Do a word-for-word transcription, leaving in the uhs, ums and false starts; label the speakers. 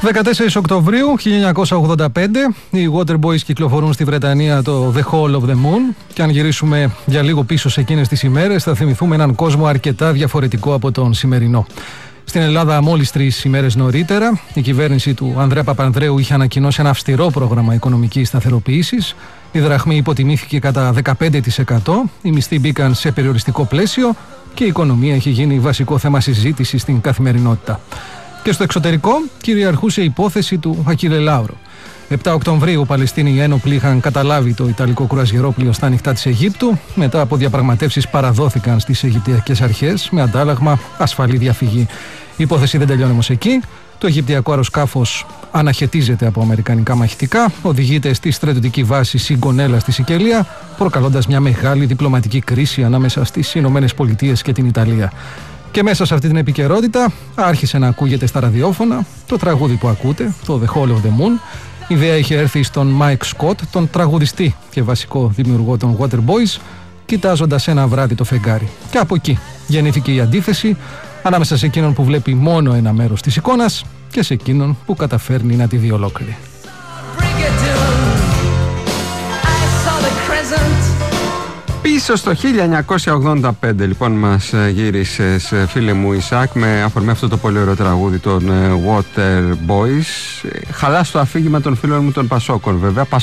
Speaker 1: δεκατέσσερις Οκτωβρίου χίλια εννιακόσια ογδόντα πέντε οι Waterboys κυκλοφορούν στη Βρετανία το The Hall of the Moon, και αν γυρίσουμε για λίγο πίσω σε εκείνες τις ημέρες θα θυμηθούμε έναν κόσμο αρκετά διαφορετικό από τον σημερινό. Στην Ελλάδα, μόλις τρεις ημέρες νωρίτερα, η κυβέρνηση του Ανδρέα Παπανδρέου είχε ανακοινώσει ένα αυστηρό πρόγραμμα οικονομικής σταθεροποίησης. Η δραχμή υποτιμήθηκε κατά δεκαπέντε τοις εκατό, οι μισθοί μπήκαν σε περιοριστικό πλαίσιο και η οικονομία είχε γίνει βασικό θέμα συζήτησης στην καθημερινότητα. Και στο εξωτερικό κυριαρχούσε η υπόθεση του Ακίλε Λάουρο. επτά Οκτωβρίου, Παλαιστίνοι ένοπλοι είχαν καταλάβει το ιταλικό κρουαζιερόπλοιο στα νυχτά της Αιγύπτου. Μετά από διαπραγματεύσεις παραδόθηκαν στις Αιγυπτιακές αρχές με αντάλλαγμα ασφαλή διαφυγή. Η υπόθεση δεν τελειώνει όμως εκεί. Το Αιγυπτιακό αεροσκάφος αναχαιτίζεται από αμερικανικά μαχητικά, οδηγείται στη στρατιωτική βάση Σιγκονέλα στη Σικελία, προκαλώντας μια μεγάλη διπλωματική κρίση ανάμεσα στις Ηνωμένες Πολιτείες και την Ιταλία. Και μέσα σε αυτή την επικαιρότητα άρχισε να ακούγεται στα ραδιόφωνα το τραγούδι που ακούτε, το The Hall of the Moon. Η ιδέα είχε έρθει στον Mike Scott, τον τραγουδιστή και βασικό δημιουργό των Waterboys, κοιτάζοντας ένα βράδυ το φεγγάρι. Και από εκεί γεννήθηκε η αντίθεση ανάμεσα σε εκείνον που βλέπει μόνο ένα μέρος της εικόνας και σε εκείνον που καταφέρνει να τη δει ολόκληρη.
Speaker 2: Πίσω στο χίλια εννιακόσια ογδόντα πέντε λοιπόν μας γύρισες, φίλε μου Ισάκ, με αφορμή αυτό το πολύ ωραίο τραγούδι των Waterboys. Χαλάς το αφήγημα των φίλων μου των Πασόκων, βέβαια.